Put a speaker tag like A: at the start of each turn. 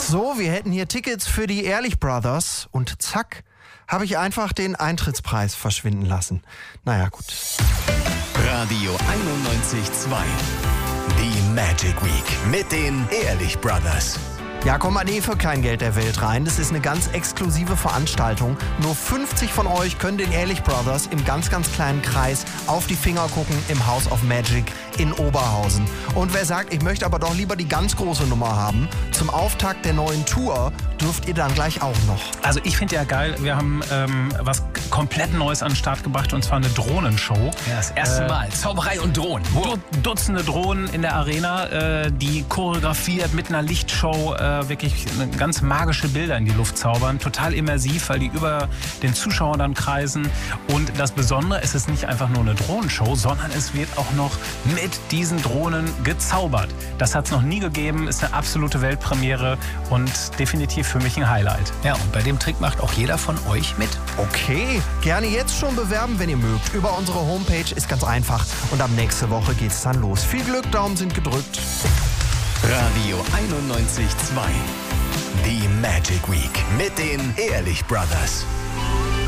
A: So, wir hätten hier Tickets für die Ehrlich Brothers und zack, habe ich einfach den Eintrittspreis verschwinden lassen. Naja, gut.
B: Radio 91.2. Die Magic Week mit den Ehrlich Brothers.
A: Ja, kommt man für kein Geld der Welt rein. Das ist eine ganz exklusive Veranstaltung. Nur 50 von euch können den Ehrlich Brothers im ganz, ganz kleinen Kreis auf die Finger gucken im House of Magic in Oberhausen. Und wer sagt, ich möchte aber doch lieber die ganz große Nummer haben, zum Auftakt der neuen Tour dürft ihr dann gleich auch noch.
C: Also ich finde ja geil, wir haben was komplett Neues an den Start gebracht, und zwar eine Drohnenshow.
D: Ja, das erste Mal. Zauberei und Drohnen.
C: Dutzende Drohnen in der Arena, die choreografiert mit einer Lichtshow wirklich ganz magische Bilder in die Luft zaubern. Total immersiv, weil die über den Zuschauer dann kreisen. Und das Besondere, es ist nicht einfach nur eine Drohnenshow, sondern es wird auch noch mit diesen Drohnen gezaubert. Das hat es noch nie gegeben, ist eine absolute Weltpremiere und definitiv für mich ein Highlight.
D: Ja, und bei dem Trick macht auch jeder von euch mit.
A: Okay, gerne jetzt schon bewerben, wenn ihr mögt. Über unsere Homepage ist ganz einfach. Und ab nächste Woche geht's dann los. Viel Glück, Daumen sind gedrückt.
B: Radio 91.2. Die Magic Week mit den Ehrlich Brothers.